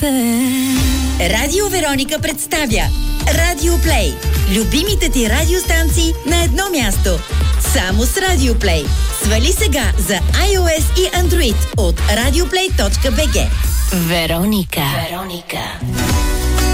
Радио Вероника представя Радио Плей. Любимите ти радиостанции на едно място. Само с Радио Плей. Свали сега за iOS и Android от radioplay.bg. Вероника.